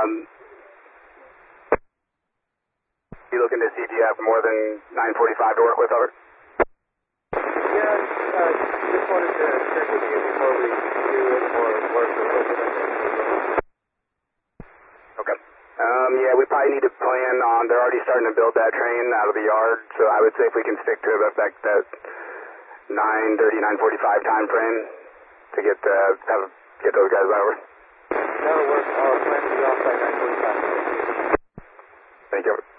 You looking to see if you have more than 945 to work with, over? Yeah, just wanted to check with you before we do any more work or open up. Okay. Yeah, we probably need to plan on, they're already starting to build that train out of the yard, so I would say if we can stick to about that 9:30, 9:45 time frame to get those guys over. That'll work. I'll plan to be off by 9:45. Thank you.